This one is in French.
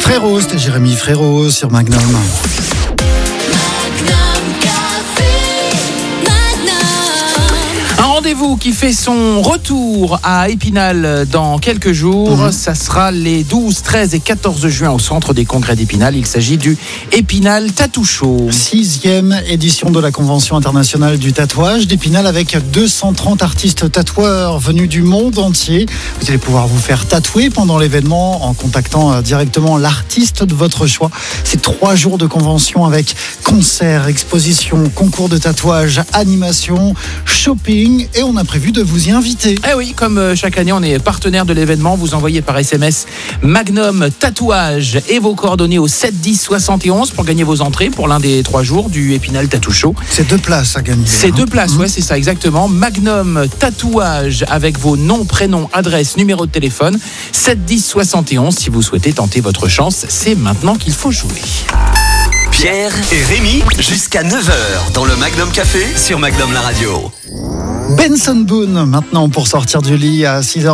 Frérot, c'était Jérémy Frérot sur Magnum. Un rendez-vous qui fait son retour à Épinal dans quelques jours. Ça sera les 12, 13 et 14 juin au centre des congrès d'Épinal. Il s'agit du Épinal Tattoo Show. 6e édition de la Convention internationale du tatouage d'Épinal avec 230 artistes tatoueurs venus du monde entier. Vous allez pouvoir vous faire tatouer pendant l'événement en contactant directement l'artiste de votre choix. C'est 3 jours de convention avec concerts, expositions, concours de tatouage, animation, shopping et on a prévu de vous y inviter. Eh oui, comme chaque année, on est partenaire de l'événement. Vous envoyez par SMS Magnum Tatouage et vos coordonnées au 7 10 71 pour gagner vos entrées pour l'un des 3 jours du Épinal Tattoo Show. C'est 2 places à gagner. C'est 2 places, ouais, c'est ça exactement. Magnum Tatouage avec vos noms, prénoms, adresses, numéro de téléphone. 7 10 71 si vous souhaitez tenter votre chance. C'est maintenant qu'il faut jouer. Pierre et Rémi jusqu'à 9h dans le Magnum Café sur Magnum la radio. Benson Boone maintenant pour sortir du lit à 6h.